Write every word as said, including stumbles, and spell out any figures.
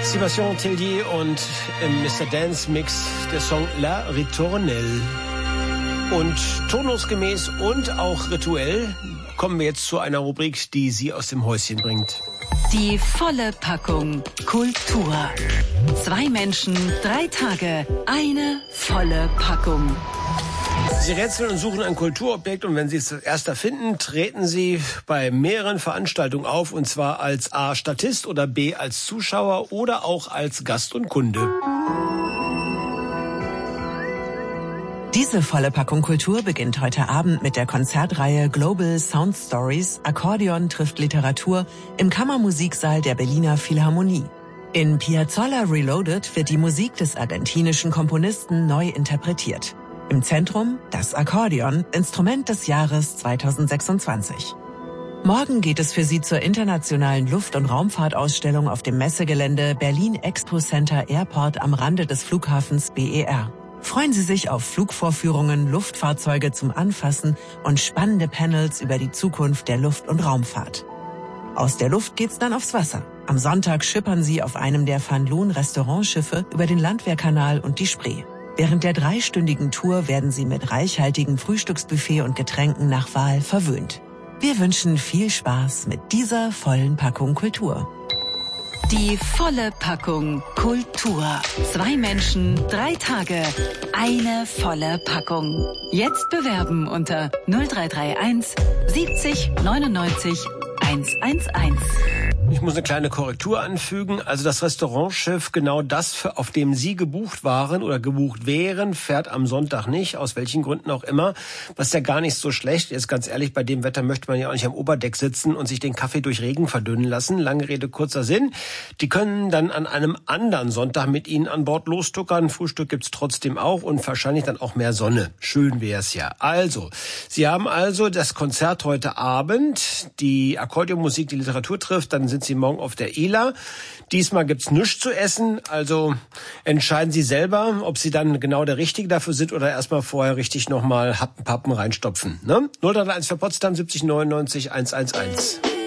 Sébastien Tellier und im Mister Dance Mix der Song La Ritournelle. Und turnusgemäß und auch rituell kommen wir jetzt zu einer Rubrik, die Sie aus dem Häuschen bringt. Die volle Packung Kultur. Zwei Menschen, drei Tage, eine volle Packung. Sie rätseln und suchen ein Kulturobjekt und wenn Sie es erst finden, treten Sie bei mehreren Veranstaltungen auf und zwar als A. Statist oder B. als Zuschauer oder auch als Gast und Kunde. Diese volle Packung Kultur beginnt heute Abend mit der Konzertreihe Global Sound Stories Akkordeon trifft Literatur im Kammermusiksaal der Berliner Philharmonie. In Piazzolla Reloaded wird die Musik des argentinischen Komponisten neu interpretiert. Im Zentrum das Akkordeon, Instrument des Jahres zweitausendsechsundzwanzig. Morgen geht es für Sie zur internationalen Luft- und Raumfahrtausstellung auf dem Messegelände Berlin Expo Center Airport am Rande des Flughafens B E R. Freuen Sie sich auf Flugvorführungen, Luftfahrzeuge zum Anfassen und spannende Panels über die Zukunft der Luft- und Raumfahrt. Aus der Luft geht's dann aufs Wasser. Am Sonntag schippern Sie auf einem der Van Loon Restaurantschiffe über den Landwehrkanal und die Spree. Während der dreistündigen Tour werden Sie mit reichhaltigem Frühstücksbuffet und Getränken nach Wahl verwöhnt. Wir wünschen viel Spaß mit dieser vollen Packung Kultur. Die volle Packung Kultur. Zwei Menschen, drei Tage, eine volle Packung. Jetzt bewerben unter null drei drei eins siebzig neunundneunzig hundertzehn. Ich muss eine kleine Korrektur anfügen. Also das Restaurantschiff, genau das, für, auf dem Sie gebucht waren oder gebucht wären, fährt am Sonntag nicht, aus welchen Gründen auch immer. Was ja gar nicht so schlecht ist. Ganz ehrlich, bei dem Wetter möchte man ja auch nicht am Oberdeck sitzen und sich den Kaffee durch Regen verdünnen lassen. Lange Rede, kurzer Sinn. Die können dann an einem anderen Sonntag mit Ihnen an Bord lostuckern. Frühstück gibt's trotzdem auch und wahrscheinlich dann auch mehr Sonne. Schön wär's ja. Also, Sie haben also das Konzert heute Abend, die Akkordeonmusik, die Literatur trifft, dann sind Sie morgen auf der E L A. Diesmal gibt's nichts zu essen, also entscheiden Sie selber, ob Sie dann genau der Richtige dafür sind oder erstmal vorher richtig nochmal Happen, Pappen reinstopfen. Ne? null drei eins für Potsdam siebzig neunundneunzig hundertzehn.